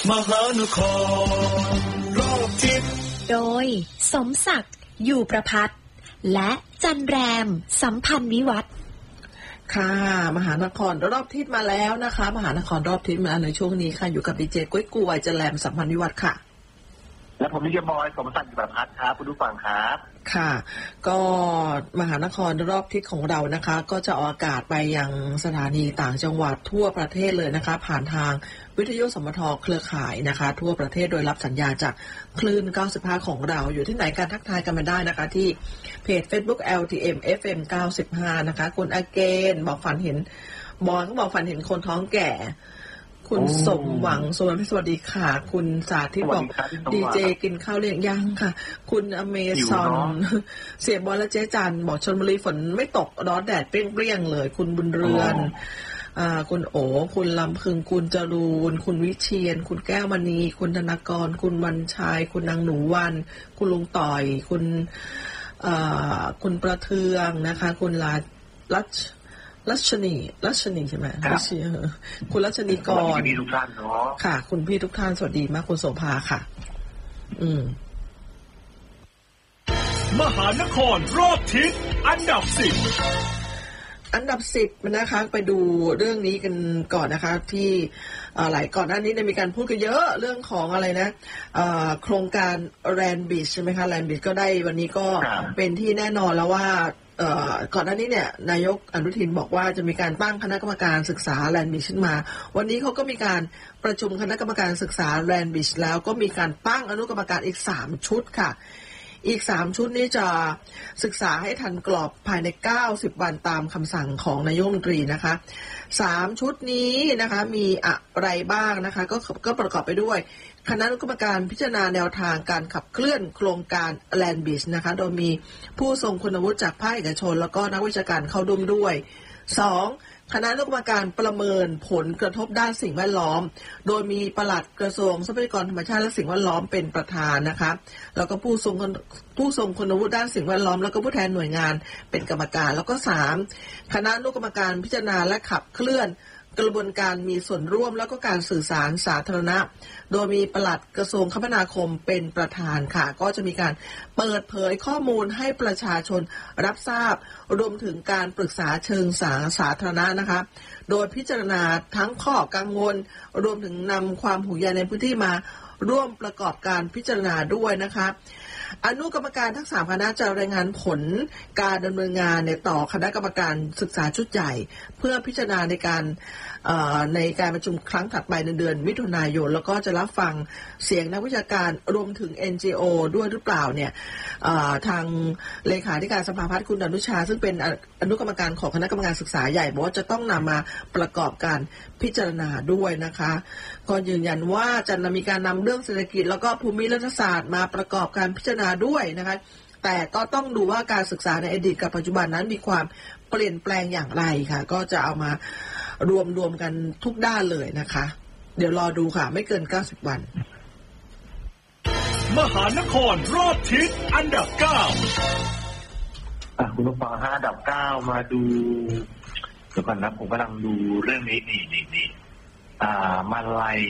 มหานครรอบทิศโดยสมศักดิ์อยู่ประภัตและจันแรมสัมพันธ์วิวัฒน์ค่ะมหานครรอบทิศมาแล้วนะคะมหานครรอบทิศมาในช่วงนี้ค่ะอยู่กับดีเจกุ้ยกวยจันแรมสัมพันธ์วิวัฒน์ค่ะและผมนิยมบอยสมศักดิ์อยู่ประภัตครับคุณผู้ฟังครับค่ะก็มหานครรอบทิศของเรานะคะก็จะออกอากาศไปยังสถานีต่างจังหวัดทั่วประเทศเลยนะคะผ่านทางวิทยุสมทเครือข่ายนะคะทั่วประเทศโดยรับสัญญาณจากคลื่น95ของเราอยู่ที่ไหนการทักทายกันมาได้นะคะที่เพจ Facebook LTM FM 95นะคะคุณอเกนบอกฝันเห็นบอยก็บอกฝันเห็นคนท้องแก่คุณสมหวังสวัสดีค่ะคุณสาธิตบอกดีเจกินข้าวเลี้ยงยังค่ะคุณอเมซอนเสียบอลและเจ๊จันบอกชลบุรีฝนไม่ตกร้อนแดดเปรี้ยงๆเลยคุณบุญเรือนคุณโอคุณลำพึงคุณจรูนคุณวิเชียนคุณแก้วมณีคุณธนากรคุณวันชัยคุณนางหนูวันคุณลุงต่อยคุณประเทืองนะคะคุณรัชนีใช่ไหมคุณรัชนีกรทุกท่านเนาะค่ะคุณพี่ทุกท่านสวัสดีมากคุณโสภาค่ะมหานครรอบทิศอันดับ 10นะคะไปดูเรื่องนี้กันก่อนนะคะที่ก่อนหน้านี้มีการพูดกันเยอะเรื่องของอะไรนะโครงการแลนด์บีชใช่ไหมคะแลนด์บีชก็ได้วันนี้ก็เป็นที่แน่นอนแล้วว่าก่อนหน้านี้เนี่ยนายกอนุทินบอกว่าจะมีการตั้งคณะกรรมการศึกษาแลนด์บีชขึ้นมาวันนี้เขาก็มีการประชุมคณะกรรมการศึกษาแลนด์บีชแล้วก็มีการตั้งอนุกรรมการอีก3ชุดค่ะอีก3ชุดนี้จะศึกษาให้ทันกรอบภายใน90วันตามคำสั่งของนายกรัฐมนตรีนะคะ3ชุดนี้นะคะมีอะไรบ้างนะคะก็ประกอบไปด้วยคณะกรรมการพิจารณาแนวทางการขับเคลื่อนโครงการแลนด์บีชนะคะโดยมีผู้ทรงคุณวุฒิจากภาคเอกชนแล้วก็นักวิชาการเข้าร่วมด้วย2คณะกรรมการประเมินผลกระทบด้านสิ่งแวดล้อมโดยมีปลัดกระทรวงทรัพยากรธรรมชาติและสิ่งแวดล้อมเป็นประธานนะคะแล้วก็ผู้ทรงคุณวุฒิด้านสิ่งแวดล้อมแล้วก็ผู้แทนหน่วยงานเป็นกรรมการแล้วก็3คณะกรรมการพิจารณาและขับเคลื่อนกระบวนการมีส่วนร่วมแล้วก็การสื่อสารสาธารณะโดยมีปลัดกระทรวงคมนาคมเป็นประธานค่ะก็จะมีการเปิดเผยข้อมูลให้ประชาชนรับทราบรวมถึงการปรึกษาเชิงสาธารณะนะคะโดยพิจารณาทั้งข้อกังวลรวมถึงนำความห่วงใยในพื้นที่มาร่วมประกอบการพิจารณาด้วยนะคะอนุกรรมการทั้ง3คณะจะรายงานผลการดำเนินงานต่อคณะกรรมการศึกษาชุดใหญ่เพื่อพิจารณาในการประชุมครั้งถัดไปในเดือนมิถุนายนแล้วก็จะรับฟังเสียงนักวิชาการรวมถึง NGO ด้วยหรือเปล่าเนี่ยทางเลขาธิการสภาพัฒน์คุณอนุชาซึ่งเป็นอนุกรรมการของคณะกรรมการศึกษาใหญ่บอกว่าจะต้องนำมาประกอบการพิจารณาด้วยนะคะก็ยืนยันว่าจะมีการนำเรื่องเศรษฐกิจแล้วก็ภูมิรัฐศาสตร์มาประกอบการพิจารณาด้วยนะคะแต่ก็ต้องดูว่าการศึกษาในอดีตกับปัจจุบันนั้นมีความเปลี่ยนแปลงอย่างไรค่ะก็จะเอามารวมกันทุกด้านเลยนะคะเดี๋ยวรอดูค่ะไม่เกิน90วันมหานครรอบทิศอันดับ9 คุณผู้ฟังอันดับ9มาดูเดี๋ยวก่อนนะผมกำลังดูเรื่องนี้นี่มาลัย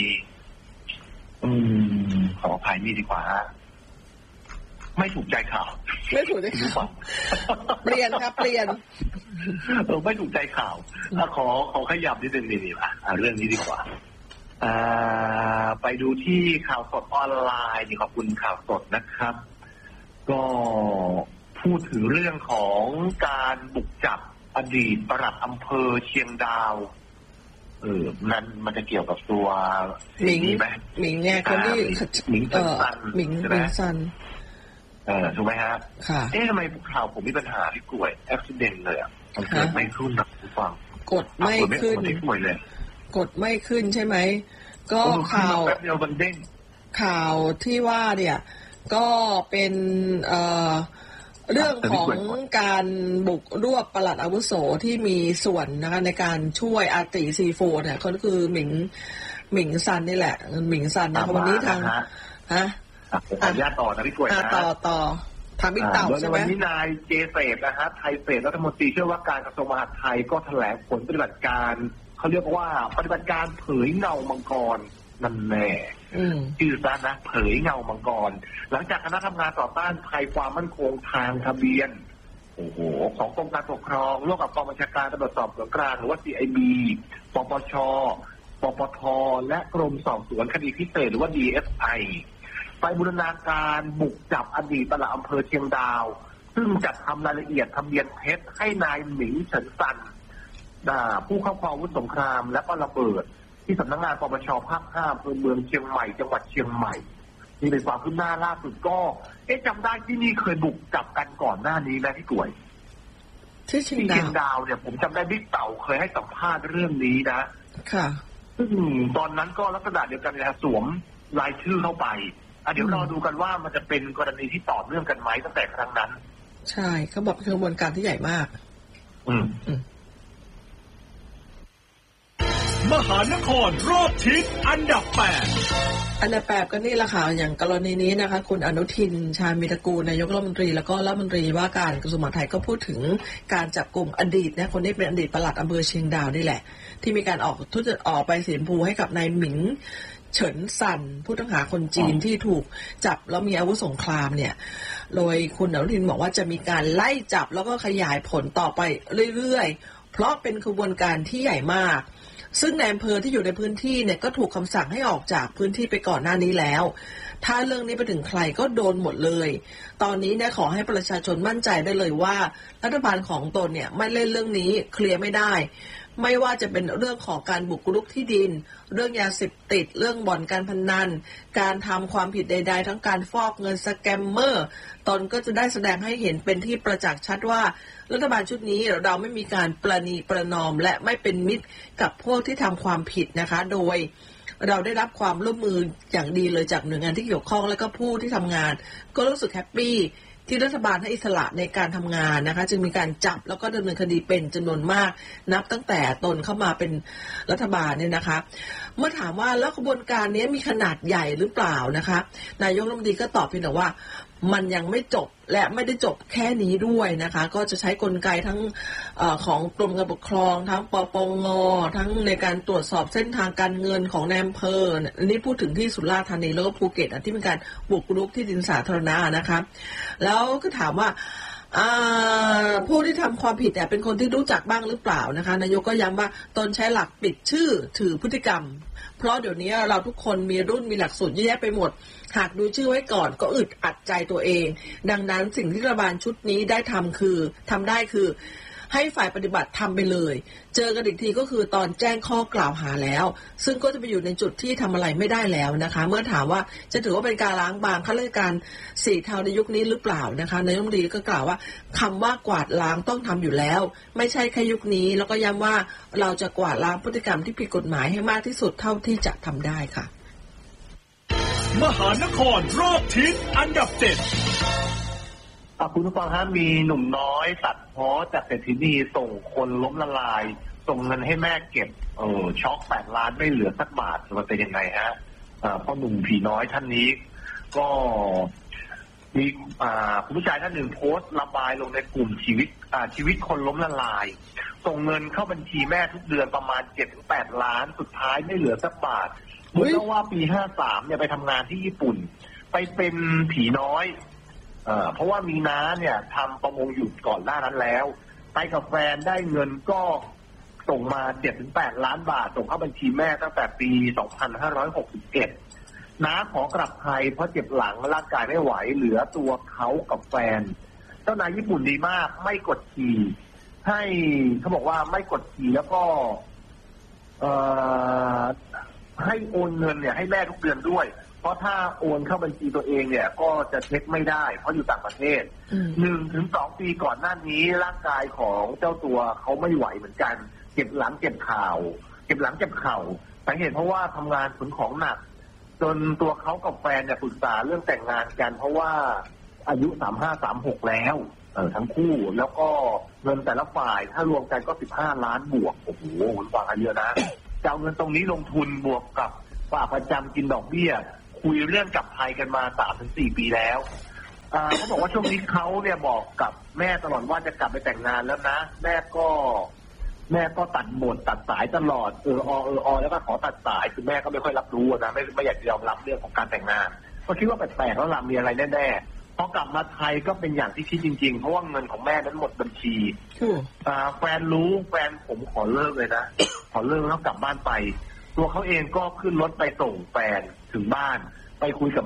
ขออภัยนี่ดีกว่าไม่ถูกใจข่าวไม่ถูกใจข่าวเปลี่ยนครับเปลี่ยนไม่ถูกใจข่าวขอขยับนิดนึงนี่ป่ะเรื่องนี้ดีกว่าไปดูที่ข่าวสดออนไลน์ขอบคุณข่าวสดนะครับก็พูดถึงเรื่องของการบุกจับอดีตปลัดอำเภอเชียงดาวนั้นมันจะเกี่ยวกับตัวหมิงไหมหมิงเนี่ยคนที่หมิงซันหมิงซันถูกไหมฮะค่ะทำไมข่าวผมมีปัญหาที่กล้วยอุบัติเหตุเลยมันเกิดไม่ขึ้นนะคุณฟังกดไม่ขึ้นกดไม่ขึ้นใช่ไหมก็ข่าวแป๊บเดียวมันเด้งข่าวที่ว่าเนี่ยก็เป็นเรื่องของการบุกรวบปลัดอาวุโสที่มีส่วนนะคะในการช่วยอาติซีโฟเนี่ยเขาคือหมิงซันนี่แหละหมิงซันนะวันนี้ทางขออนุญาตต่อนะพี่กล้วยนะต่อทางบิ๊กเต่าใช่ไหมวันนี้นายเจเศษนะฮะไทยเศษรัฐมนตรีช่วยว่าการกระทรวงมหาดไทยก็แถลงผลปฏิบัติการเขาเรียกว่าปฏิบัติการเผยเงามังกรนั่นแน่ชื่อซะนะเผยเงามังกรหลังจากคณะทำงานต่อต้านภัยความมั่นคงทางทะเบียนโอ้โหของกรมการปกครองร่วมกับกองบัญชาการตำรวจสอบสวนกลางหรือว่า CIB ปปช.ปปท.และกรมสอบสวนคดีพิเศษหรือว่า DSI ไปบูรณาการบุกจับอดีตปลัดอำเภอเชียงดาวซึ่งจัดทำรายละเอียดทะเบียนเท็จให้นายหมิงเฉินซันผู้ครอบครองอาวุธสงครามและก็ระเบิดที่สำนักงานปปช.ภาค 5 อำเภอเมืองเชียงใหม่จังหวัดเชียงใหม่นี่เป็นความคืบหน้าล่าสุดก็จำได้ที่นี่เคยบุกจับกันก่อนหน้านี้นะที่กวยที่เชียงดาวเนี่ยผมจำได้บิ๊กเต่าเคยให้สัมภาษณ์เรื่องนี้นะค่ะซึ่งตอนนั้นก็ลักษณะเดียวกันนะสวมรายชื่อเข้าไปเดี๋ยวรอดูกันว่ามันจะเป็นกรณีที่ต่อเนื่องกันไหมตั้งแต่ครั้งนั้นใช่เขาบอกเป็นกระบวนการที่ใหญ่มากมหานครรอบทิศอันดับ 8 อันดับ 8ก็นี่แหละค่ะอย่างกรณีนี้นะคะคุณอนุทินชาญวิรกูลนายกรัฐมนตรีแล้วก็รัฐมนตรีว่าการกระทรวงมหาดไทยก็พูดถึงการจับกลุ่มอดีตนะคนนี้เป็นอดีตปลัดอำเภอเชียงดาวนี่แหละที่มีการออกไปสีชมพูให้กับนายหมิงเฉินซันผู้ต้องหาคนจีนที่ถูกจับแล้วมีอาวุธสงครามเนี่ยโดยคุณอนุทินบอกว่าจะมีการไล่จับแล้วก็ขยายผลต่อไปเรื่อยๆเพราะเป็นขบวนการที่ใหญ่มากซึ่งนายอำเภอที่อยู่ในพื้นที่เนี่ยก็ถูกคำสั่งให้ออกจากพื้นที่ไปก่อนหน้านี้แล้วถ้าเรื่องนี้ไปถึงใครก็โดนหมดเลยตอนนี้เนี่ยขอให้ประชาชนมั่นใจได้เลยว่ารัฐบาลของตนเนี่ยไม่เล่นเรื่องนี้เคลียร์ไม่ได้ไม่ว่าจะเป็นเรื่องของการบุกรุกที่ดินเรื่องยาเสพติดเรื่องบ่อนการพนันการทำความผิดใดๆทั้งการฟอกเงินสแกมเมอร์ตนก็จะได้แสดงให้เห็นเป็นที่ประจักษ์ชัดว่ารัฐบาลชุดนี้เราไม่มีการประนีประนอมและไม่เป็นมิตรกับพวกที่ทำความผิดนะคะโดยเราได้รับความร่วมมืออย่างดีเลยจากหน่วยงานที่เกี่ยวข้องและก็ผู้ที่ทำงานก็รู้สึกแฮปปี้ที่รัฐบาลให้อิสระในการทำงานนะคะจึงมีการจับแล้วก็ดำเนินคดีเป็นจำนวนมากนับตั้งแต่ตนเข้ามาเป็นรัฐบาลเนี่ยนะคะเมื่อถามว่าแล้วกระบวนการนี้มีขนาดใหญ่หรือเปล่านะคะนายกรัฐมนตรีก็ตอบเพียงแต่ว่ามันยังไม่จบและไม่ได้จบแค่นี้ด้วยนะคะก็จะใช้กลไกทั้งของกรมการปกครองทั้งปปงทั้งในการตรวจสอบเส้นทางการเงินของนายอำเภออันนี้พูดถึงที่สุราษฎร์ธานีแล้วก็ภูเก็ตที่มีการบุกรุกที่ดินสาธารณะนะคะแล้วก็ถามว่าผู้ที่ทำความผิดเนี่ยเป็นคนที่รู้จักบ้างหรือเปล่านะคะนายกก็ย้ำว่าตนใช้หลักปิดชื่อถือพฤติกรรมเพราะเดี๋ยวนี้เราทุกคนมีรุ่นมีหลักสูตรเยอะแยะไปหมดหากดูชื่อไว้ก่อนก็อึดอัดใจตัวเองดังนั้นสิ่งที่รัฐบาลชุดนี้ได้ทำได้คือให้ฝ่ายปฏิบัติทำไปเลยเจอกันอีกทีก็คือตอนแจ้งข้อกล่าวหาแล้วซึ่งก็จะไปอยู่ในจุดที่ทำอะไรไม่ได้แล้วนะคะเมื่อถามว่าจะถือว่าเป็นการล้างบางข้าราชการสีเทาในยุคนี้หรือเปล่านะคะนายกรัฐมนตรีก็กล่าวว่าคำว่ากวาดล้างต้องทำอยู่แล้วไม่ใช่แค่ยุคนี้แล้วก็ย้ำว่าเราจะกวาดล้างพฤติกรรมที่ผิดกฎหมายให้มากที่สุดเท่าที่จะทำได้ค่ะมหานครรอบทิศอันดับ 7 คุณผู้ฟังฮะมีหนุ่มน้อยตัดพ้อจากเศรษฐีนีส่งคนล้มละลายส่งเงินให้แม่เก็บช็อก8 ล้านไม่เหลือสักบาทมันเป็นยังไงฮะพ่อหนุ่มผีน้อยท่านนี้ก็มีคุณผู้ชายท่านหนึ่งโพสต์ระบายลงในกลุ่มชีวิตคนล้มละลายส่งเงินเข้าบัญชีแม่ทุกเดือนประมาณ 7-8 ล้านสุดท้ายไม่เหลือสักบาทเมื่อว่าปี53เนี่ยไปทำงานที่ญี่ปุ่นไปเป็นผีน้อยเพราะว่ามีน้าเนี่ยทำประมงอยู่ก่อนหน้านั้นแล้วไปกับแฟนได้เงินก็ส่งมา 7-8 ล้านบาทส่งเข้าบัญชีแม่ตั้งแต่ปี 2567 น้าขอกลับไทยเพราะเจ็บหลังร่างกายไม่ไหวเหลือตัวเขากับแฟนเจ้านายญี่ปุ่นดีมากไม่กดขี่ให้เขาบอกว่าไม่กดขี่แล้วก็ให้โอนเงินเนี่ยให้แม่ทุกเดือนด้วยเพราะถ้าโอนเข้าบัญชีตัวเองเนี่ยก็จะเช็คไม่ได้เพราะอยู่ต่างประเทศ 1-2 ปีก่อนหน้านี้ร่างกายของเจ้าตัวเขาไม่ไหวเหมือนกันเจ็บหลังเจ็บเข่าสาเหตุเพราะว่าทำงานขนของหนักจนตัวเขากับแฟนเนี่ยปรึกษาเรื่องแต่งงานกันเพราะว่าอายุ35-36แล้วทั้งคู่แล้วก็เงินแต่ละฝ่ายถ้ารวมกันก็15 ล้านบวกโอ้โหคุณฟังเยอะนะจะเอาเงินตรงนี้ลงทุนบวกกับฝากประจำกินดอกเบี้ยคุยเรื่องกลับไทยกันมา 3-4 ปีแล้วเขาบอกว่าช่วงนี้เขาเนี่ยบอกกับแม่ตลอดว่าจะกลับไปแต่งงานแล้วนะแม่ก็แม่ก็ตัดบทตัดสายตลอดแล้วก็ขอตัดสายคือแม่ก็ไม่ค่อยรับรู้นะไม่อยากยอมรับเรื่องของการแต่งงานก็คิดว่าแปลกๆแล้วล่ะมีอะไรแน่ๆพอกลับมาไทยก็เป็นอย่างที่คิดจริงๆเพราะว่าเงินของแม่นั้นหมดบัญชีแฟนรู้แฟนผมขอเลิกเลยนะ ขอเลิกแล้วกลับบ้านไปตัวเขาเองก็ขึ้นรถไปส่งแฟนถึงบ้านไปคุยกับ